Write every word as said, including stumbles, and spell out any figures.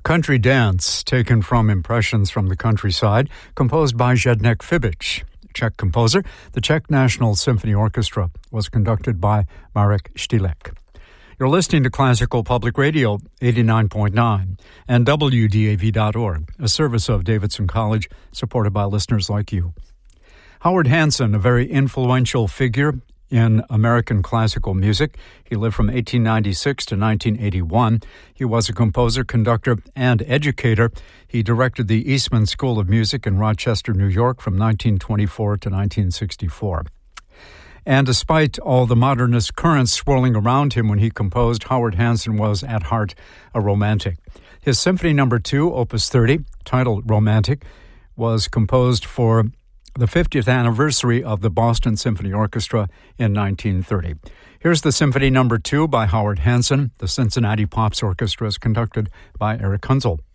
Country Dance, taken from Impressions from the Countryside, composed by Zdeněk Fibič, Czech composer. The Czech National Symphony Orchestra was conducted by Marek Štílek. You're listening to Classical Public Radio, eighty-nine point nine, and W D A V dot org, a service of Davidson College, supported by listeners like you. Howard Hanson, a very influential figure in American classical music. He lived from eighteen ninety-six to nineteen eighty-one. He was a composer, conductor, and educator. He directed the Eastman School of Music in Rochester, New York from nineteen twenty-four to nineteen sixty-four. And despite all the modernist currents swirling around him when he composed, Howard Hanson was at heart a romantic. His Symphony Number two, Opus thirty, titled Romantic, was composed for the fiftieth anniversary of the Boston Symphony Orchestra in nineteen thirty. Here's the Symphony Number two by Howard Hanson. The Cincinnati Pops Orchestra is conducted by Eric Hunzel.